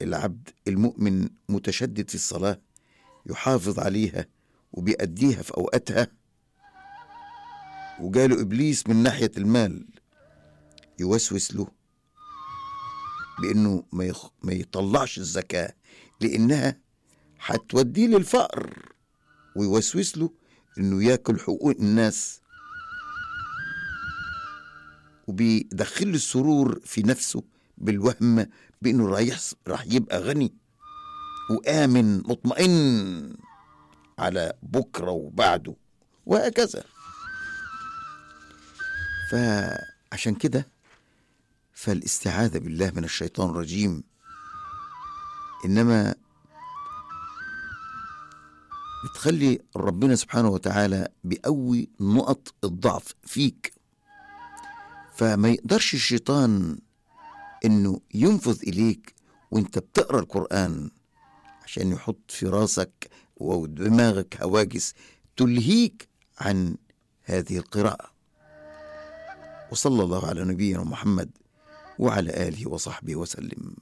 العبد المؤمن متشدد في الصلاة يحافظ عليها وبيأديها في أوقاتها، وجاله إبليس من ناحية المال يوسوس له بأنه ما يطلعش الزكاة لأنها هتوديه للفقر، ويوسوس له أنه يأكل حقوق الناس، وبيدخل السرور في نفسه بالوهم بأنه راح يبقى غني وآمن مطمئن على بكرة وبعده وهكذا. فعشان كده فالاستعاذة بالله من الشيطان الرجيم إنما بتخلي ربنا سبحانه وتعالى بيقوي نقط الضعف فيك، فما يقدرش الشيطان إنه ينفذ إليك وإنت بتقرأ القرآن عشان يحط في راسك ودماغك هواجس تلهيك عن هذه القراءة. وصلى الله على نبينا محمد وعلى آله وصحبه وسلم.